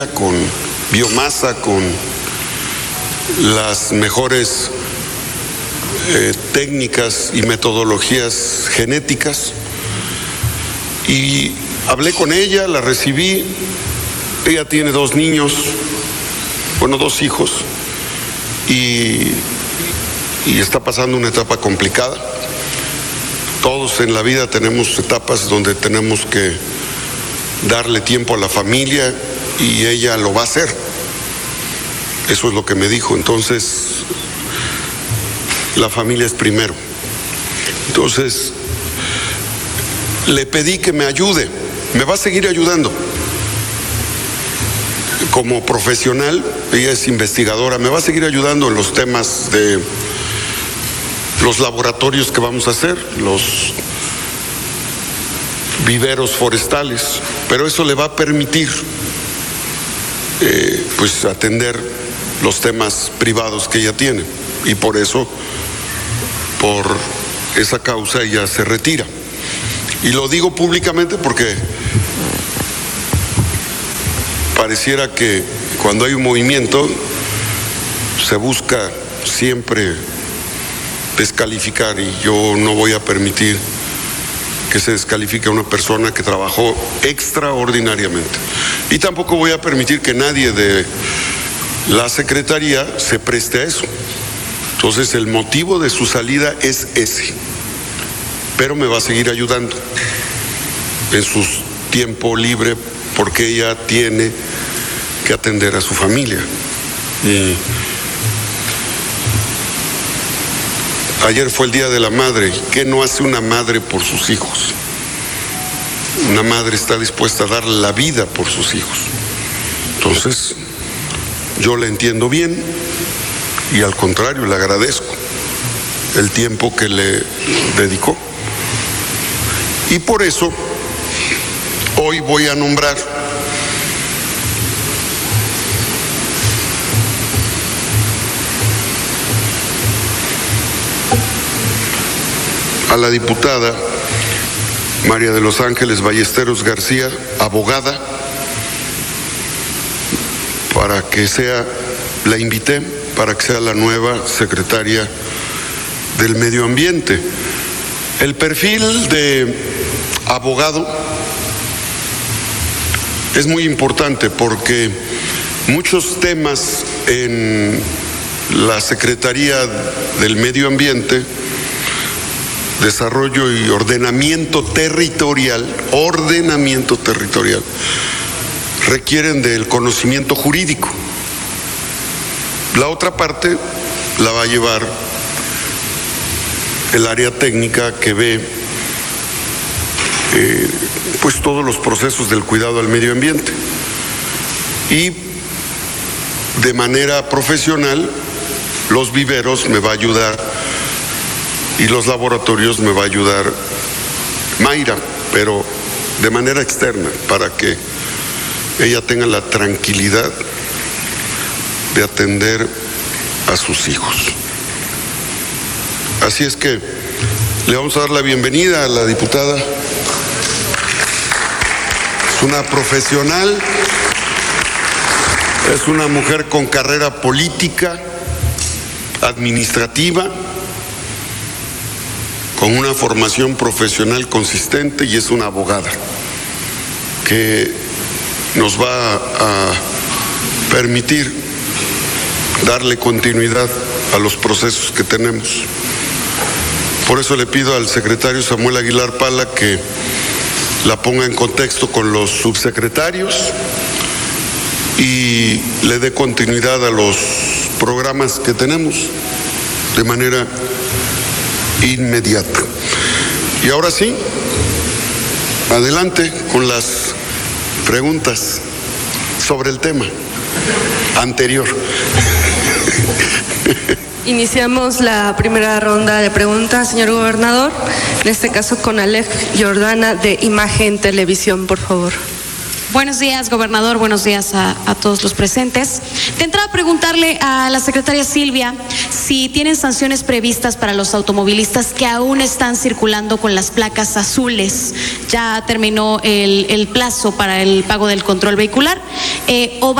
con biomasa, con las mejores técnicas y metodologías genéticas. Y hablé con ella, la recibí. Ella tiene 2 niños, bueno, 2 hijos, y está pasando una etapa complicada. Todos en la vida tenemos etapas donde tenemos que darle tiempo a la familia, y ella lo va a hacer. Eso es lo que me dijo. Entonces, la familia es primero. Entonces, le pedí que me ayude. Me va a seguir ayudando. Como profesional, ella es investigadora, me va a seguir ayudando en los temas de los laboratorios que vamos a hacer, los viveros forestales, pero eso le va a permitir pues atender los temas privados que ella tiene, y por eso, por esa causa, ella se retira. Y lo digo públicamente porque pareciera que cuando hay un movimiento se busca siempre descalificar, y yo no voy a permitir que se descalifique a una persona que trabajó extraordinariamente. Y tampoco voy a permitir que nadie de la Secretaría se preste a eso. Entonces, el motivo de su salida es ese. Pero me va a seguir ayudando en su tiempo libre, porque ella tiene que atender a su familia. Y ayer fue el Día de la Madre. ¿Qué no hace una madre por sus hijos? Una madre está dispuesta a dar la vida por sus hijos. Entonces, yo la entiendo bien, y al contrario, le agradezco el tiempo que le dedicó. Y por eso, hoy voy a nombrar a la diputada María de los Ángeles Ballesteros García, abogada, para que sea, la invité para que sea la nueva secretaria del Medio Ambiente. El perfil de abogado es muy importante, porque muchos temas en la Secretaría del Medio Ambiente, Desarrollo y ordenamiento territorial, requieren del conocimiento jurídico. La otra parte la va a llevar el área técnica, que ve pues todos los procesos del cuidado al medio ambiente. Y de manera profesional, los viveros me va a ayudar, y los laboratorios me va a ayudar Mayra, pero de manera externa, para que ella tenga la tranquilidad de atender a sus hijos. Así es que le vamos a dar la bienvenida a la diputada. Es una profesional, es una mujer con carrera política, administrativa, con una formación profesional consistente, y es una abogada que nos va a permitir darle continuidad a los procesos que tenemos. Por eso le pido al secretario Samuel Aguilar Pala que la ponga en contexto con los subsecretarios y le dé continuidad a los programas que tenemos de manera inmediata. Y ahora sí, adelante con las preguntas sobre el tema anterior. Iniciamos la primera ronda de preguntas, señor gobernador, en este caso con Alej Jordana de Imagen Televisión, por favor. Buenos días, gobernador. Buenos días a todos los presentes. De entrada, preguntarle a la secretaria Silvia si tienen sanciones previstas para los automovilistas que aún están circulando con las placas azules. Ya terminó el plazo para el pago del control vehicular. ¿O